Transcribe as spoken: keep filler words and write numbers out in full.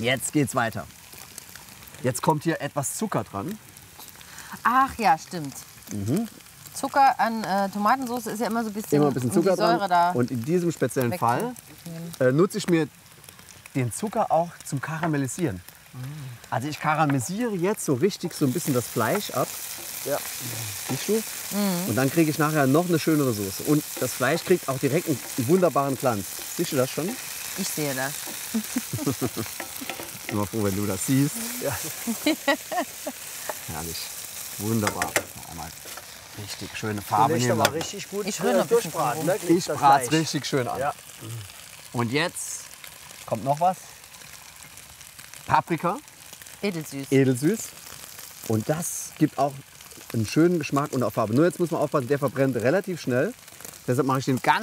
Jetzt geht's weiter. Jetzt kommt hier etwas Zucker dran. Ach ja, stimmt. Mhm. Zucker an äh, Tomatensauce ist ja immer so ein bisschen, Immer ein bisschen um die Zucker Säure dran. da. Und in diesem speziellen Fall äh, nutze ich mir den Zucker auch zum Karamellisieren. Also ich karamellisiere jetzt so richtig so ein bisschen das Fleisch ab. Ja. Siehst du? Mhm. Und dann kriege ich nachher noch eine schönere Soße. Und das Fleisch kriegt auch direkt einen, einen wunderbaren Glanz. Siehst du das schon? Ich sehe das. Ich bin mal froh, wenn du das siehst. Ja. Herrlich. Wunderbar. Auch mal richtig schöne Farbe Nicht nehmen. aber richtig gut Ich rühre noch ein bisschen durchbraten. drum Ne? Ich brate es richtig schön an. Ja. Und jetzt kommt noch was. Paprika, Edelsüß. edelsüß. Und das gibt auch einen schönen Geschmack und auch Farbe. Nur jetzt muss man aufpassen, der verbrennt relativ schnell. Deshalb mache ich den ganz